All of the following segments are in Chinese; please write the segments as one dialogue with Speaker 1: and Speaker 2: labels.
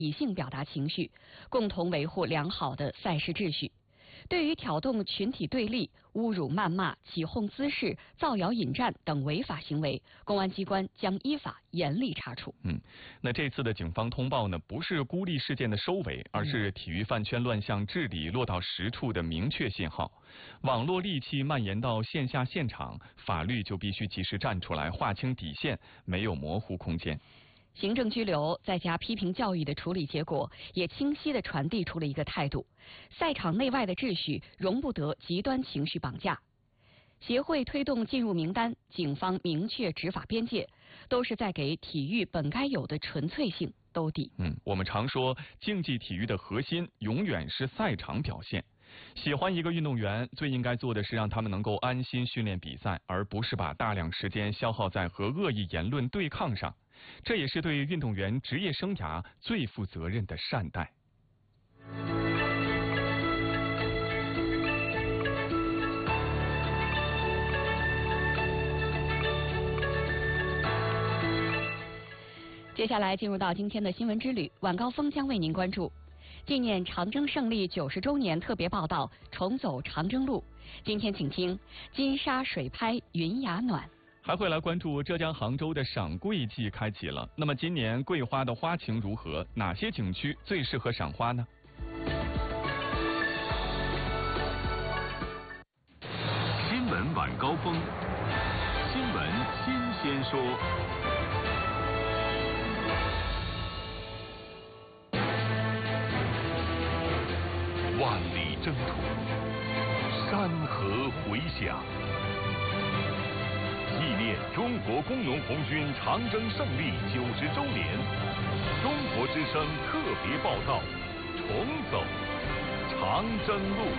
Speaker 1: 理性表达情绪，共同维护良好的赛事秩序。对于挑动群体对立、侮辱、谩骂、起哄滋事、造谣引战等违法行为，公安机关将依法严厉查处。
Speaker 2: 那这次的警方通报呢，不是孤立事件的收尾，而是体育饭圈乱象治理落到实处的明确信号。网络戾气蔓延到线下现场，法律就必须及时站出来，划清底线，没有模糊空间。
Speaker 1: 行政拘留再加批评教育的处理结果，也清晰地传递出了一个态度：赛场内外的秩序容不得极端情绪绑架。协会推动进入名单，警方明确执法边界，都是在给体育本该有的纯粹性兜底。
Speaker 2: 我们常说，竞技体育的核心永远是赛场表现。喜欢一个运动员，最应该做的是让他们能够安心训练比赛，而不是把大量时间消耗在和恶意言论对抗上。这也是对运动员职业生涯最负责任的善待。
Speaker 1: 接下来进入到今天的新闻之旅，晚高峰将为您关注纪念长征胜利90周年特别报道，重走长征路。今天请听金沙水拍云崖暖。
Speaker 2: 还会来关注浙江杭州的赏桂季开启了，那么今年桂花的花情如何？哪些景区最适合赏花呢？
Speaker 3: 新闻晚高峰，新闻新鲜说。万里征途，山河回响。纪念中国工农红军长征胜利90周年，中国之声特别报道：重走长征路。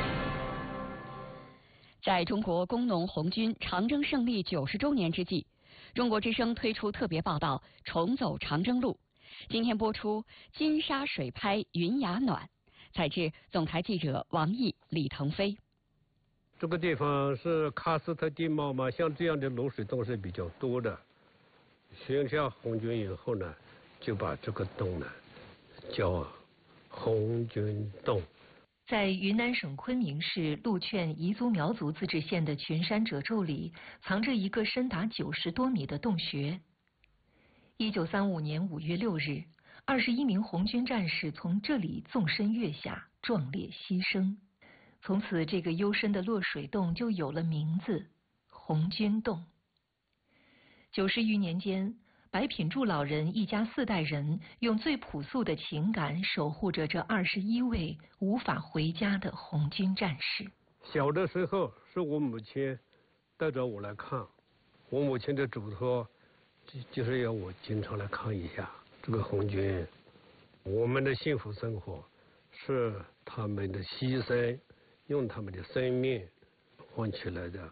Speaker 1: 在中国工农红军长征胜利90周年之际，中国之声推出特别报道：重走长征路。今天播出金沙水拍云崖暖，采制总台记者王毅、李腾飞。
Speaker 4: 这个地方是喀斯特地貌嘛，像这样的露水洞是比较多的。选下红军以后呢，就把这个洞呢叫红军洞。
Speaker 5: 在云南省昆明市陆劝彝族苗族自治县的群山褶皱里，藏着一个深达90多米的洞穴。1935年5月6日，21名红军战士从这里纵身跃下，壮烈牺牲。从此，这个幽深的落水洞就有了名字——红军洞。90余年间，白品柱老人一家4代人用最朴素的情感守护着这21位无法回家的红军战士。
Speaker 4: 小的时候是我母亲带着我来看，我母亲的嘱托就是要我经常来看一下这个红军。我们的幸福生活是他们的牺牲，用他们的生命换取来的。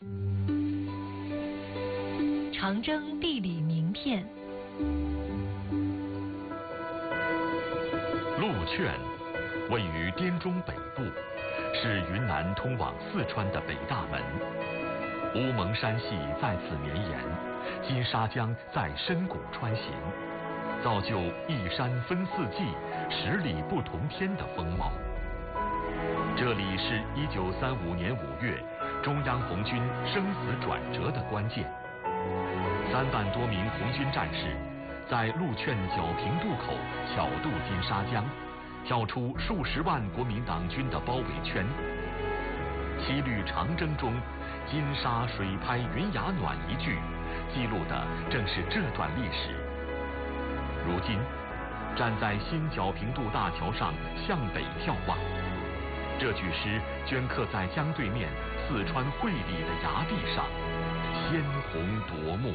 Speaker 5: 长征地理名片。
Speaker 3: 陆劝位于滇中北部，是云南通往四川的北大门。乌蒙山系在此绵延，金沙江在深谷穿行，造就一山分四季、10里不同天的风貌。这里是1935年5月中央红军生死转折的关键。3万多名红军战士在陆劝皎平渡口巧渡金沙江，跳出数十万国民党军的包围圈。7旅长征中，金沙水拍云崖暖一句，记录的正是这段历史。如今，站在新皎平渡大桥上向北眺望，这句诗镌刻在江对面四川会理的崖壁上，鲜红夺目。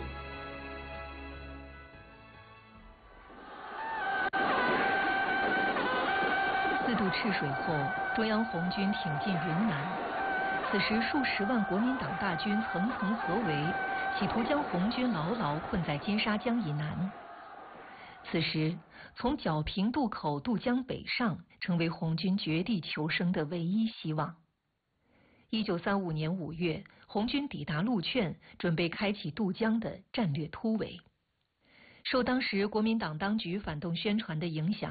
Speaker 5: 4渡赤水后，中央红军挺进云南。此时，数十万国民党大军层层合围，企图将红军牢牢困在金沙江以南。此时，从皎平渡口渡江北上，成为红军绝地求生的唯一希望。1935年5月，红军抵达陆劝，准备开启渡江的战略突围。受当时国民党当局反动宣传的影响，